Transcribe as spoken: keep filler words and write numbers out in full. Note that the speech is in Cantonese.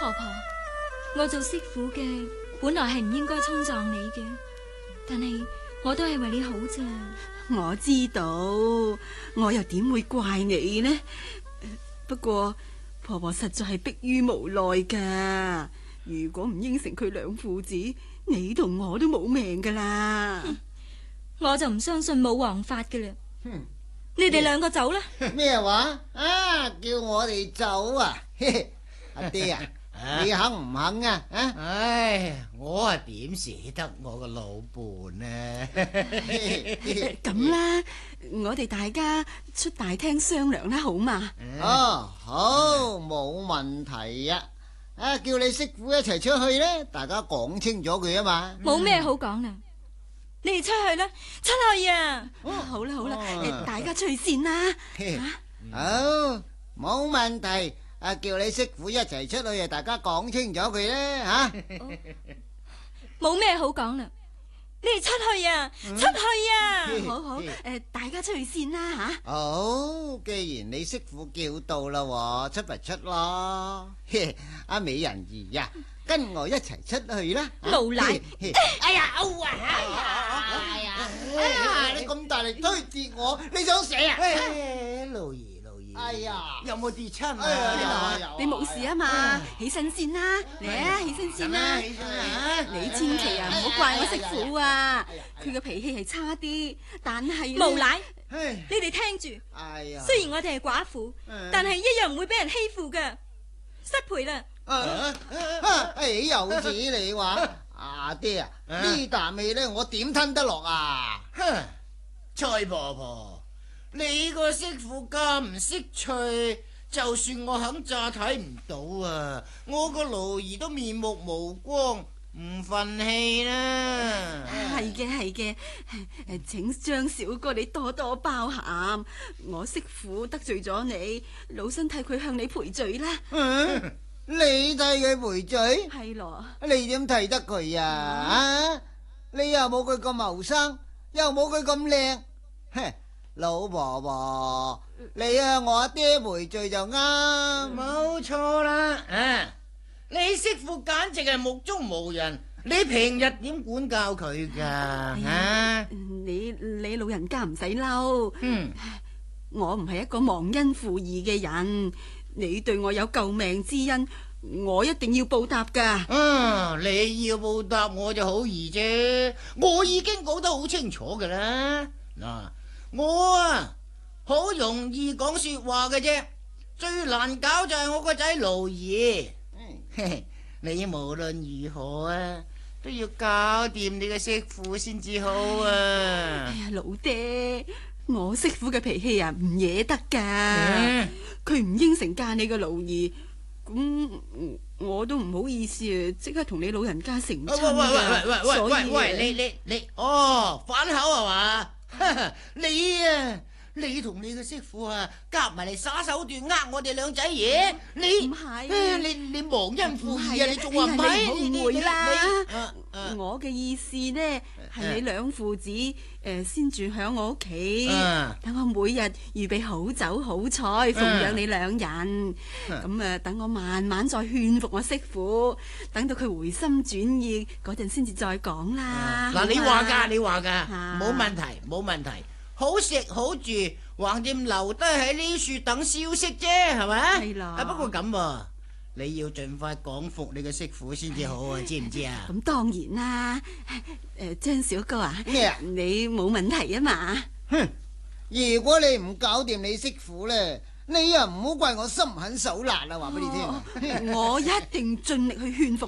婆婆，我做媳婦嘅本來係唔應該衝撞你嘅，但係我都係為你好咋。 我知道，我又點會怪你呢？不過婆婆實在係迫於無奈噶，如果唔應承佢兩父子，你同我都冇命噶啦。 我就唔相信冇王法噶啦。 哼， 你哋兩個走啦。 咩話？啊，叫我哋走啊？阿爹啊，你肯唔肯啊？啊， 唉，我啊點捨得我個老伴呢？ 咁啦，我哋大家出大廳商量啦，好嘛？ 哦，好，冇問題啊！啊，叫你媳婦一齊出去呢，大家講清楚佢啊嘛。 冇咩好講啦，你哋出去啦，出去啊！ 哦，好啦好啦， 哦大家出去先啦。 好，冇問題。啊，叫你媳婦一齊出去啊，大家講清楚佢呢吓。 冇咩好講啦，你哋出去啊，出去啊！ 好好，誒，大家出去先啦吓。 好，既然你媳婦叫到啦，出咪出咯。阿美人兒呀，跟我一齊出去啦。 老奶， 哎呀，嘔啊！哎呀，哎呀，哎呀，你咁大力推跌我，你想死啊？ 老爺老爺， 哎呀， 有冇跌親哎呀啊？ 有啊你冇事啊嘛？起身先啦，嚟啊，起身先啦。 起身啦！ 你千祈啊，唔好怪我媳婦啊，佢嘅脾氣係差啲，但係無賴， 唉， 你哋聽住， 哎呀， 雖然我哋係寡婦，但係一樣唔會俾人欺負噶。失陪啦！ 啊啊哎，有子你話阿爹啊，呢啖氣咧，我點吞得落啊？ 哼，蔡婆婆，你個媳婦咁唔識趣，就算我肯詐睇唔到啊，我個奴兒都面目無光，唔忿氣啦。 係嘅係嘅，誒，請張小哥你多多包涵，我媳婦得罪咗你，老身替佢向你賠罪啦。 嗯，你替佢賠罪？ 係咯， 你點替得佢啊？啊，你又冇佢咁後生，又冇佢咁靚，哼！老婆婆，你向我阿爹賠罪就啱。 冇錯啦，啊！你媳婦簡直係目中無人，你平日點管教佢噶？啊！ 你你老人家唔使嬲， 嗯， 我唔係一個忘恩負義嘅人，你對我有救命之恩，我一定要報答噶。 啊！你要報答我就好易啫，我已經講得好清楚噶啦。嗱，我啊好容易講說話嘅啫，最難搞就係我個仔盧兒。你無論如何啊，都要搞掂你嘅媳婦先至好啊！ 哎呀，老爹，我媳婦嘅脾氣啊唔惹得噶，佢唔應承嫁你個奴兒，咁我都唔好意思啊，即刻同你老人家成親喂喂喂喂喂所以喂喂，你你你，哦，反口係嘛？你啊！你同你嘅媳婦啊，夾埋嚟耍手段呃我哋兩仔爺，你唔係啊你你忘恩負義啊！你仲話唔哎呀係？ 你唔好誤會啦。 啊啊我嘅意思呢，係你兩父子誒先住響我屋企， 啊等我每日預備好酒好菜奉養你兩人，咁啊等我慢慢再勸服我媳婦，等到佢回心轉意嗰陣先至再講啦。 嗱，你話噶，你話噶， 啊冇問題，冇問題，好食好住，橫掂留低喺呢處等消息啫，係咪？ 係啦啊，不過咁喎，你要盡快講服你嘅媳婦先至好啊，知唔知啊？ 咁當然啦，誒張小哥啊， 咩啊你冇問題啊嘛？ 哼！如果你唔搞掂你媳婦咧，你又唔好怪我心狠手辣啊！話俾你聽。 我一定盡力去勸服